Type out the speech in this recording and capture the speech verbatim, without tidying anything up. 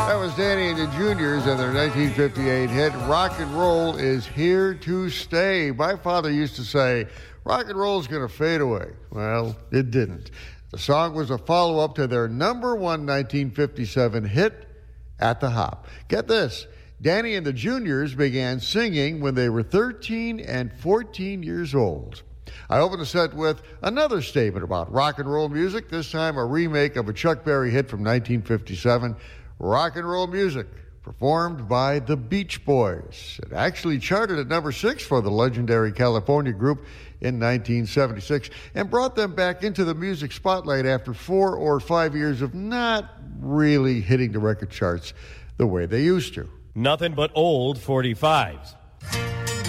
That was Danny and the Juniors and their nineteen fifty-eight hit, Rock and Roll is Here to Stay. My father used to say, rock and roll is going to fade away. Well, it didn't. The song was a follow-up to their number one nineteen fifty-seven hit, At the Hop. Get this, Danny and the Juniors began singing when they were thirteen and fourteen years old. I opened the set with another statement about rock and roll music, this time a remake of a Chuck Berry hit from nineteen fifty-seven, Rock and Roll Music, performed by the Beach Boys. It actually charted at number six for the legendary California group in nineteen seventy-six and brought them back into the music spotlight after four or five years of not really hitting the record charts the way they used to. Nothing but old forty-fives.